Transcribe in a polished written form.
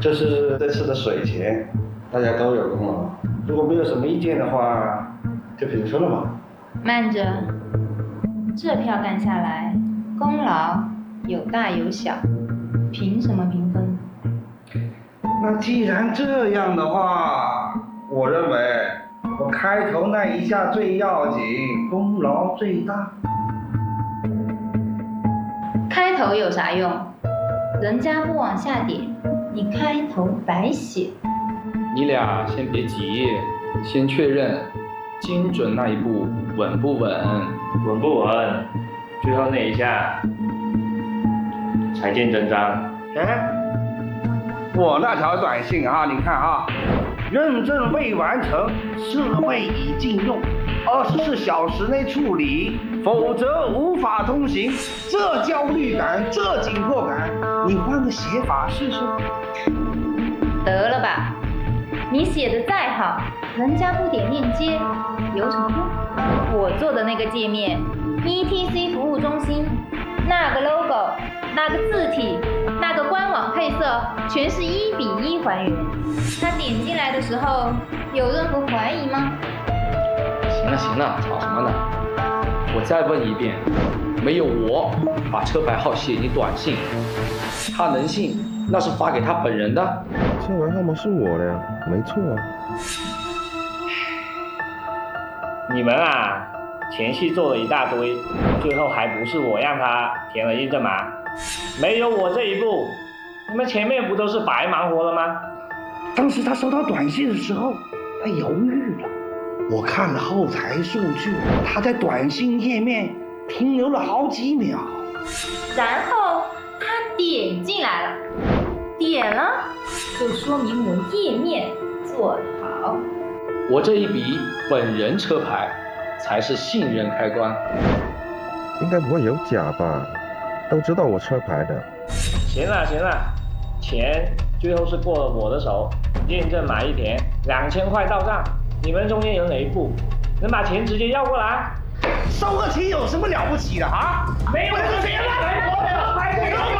这是这次的水钱，大家都有功劳。如果没有什么意见的话，就平分了吧。 慢着，这票干下来，功劳有大有小，凭什么平分？ 那既然这样的话，我认为我开头那一下最要紧，功劳最大。 开头有啥用？人家不往下点，你开头白写。 你俩先别急，先确认精准那一步稳不稳？ 稳不稳？最后那一下才见真章。 我那条短信啊，你看啊，认证未完成，设备已禁用，24小时内处理，否则无法通行。这焦虑感，这紧迫感，你换个写法试试。 得了吧，你写的再好，人家不点链接，有什么用？我做的那个界面 ，ETC 服务中心，那个 logo， 那个字体，那个官网配色，全是1:1还原。他点进来的时候，有任何怀疑吗？ 行了，吵什么呢？我再问一遍，没有我把车牌号写进短信，他能信那是发给他本人的？ 车牌号码是我的呀，没错啊。 你们啊，前期做了一大堆，最后还不是我让他填了验证码？没有我这一步，你们前面不都是白忙活了吗？ 当时他收到短信的时候，他犹豫了。我看了后台数据，他在短信页面停留了好几秒， 然后他点进来了，点了就说明我页面做得好。 我这一笔本人车牌才是信任开关。 应该不会有假吧？都知道我车牌的。 行了，钱最后是过了我的手，验证码一填，2000块到账。你们中间有哪一步能把钱直接要过来？ 收个钱有什么了不起的啊？ 没有钱了，